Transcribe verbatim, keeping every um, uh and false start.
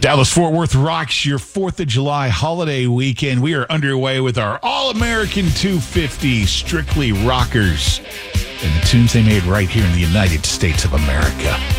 Dallas-Fort Worth rocks your fourth of July holiday weekend. We are underway with our All-American two fifty Strictly Rockers and the tunes they made right here in the United States of America.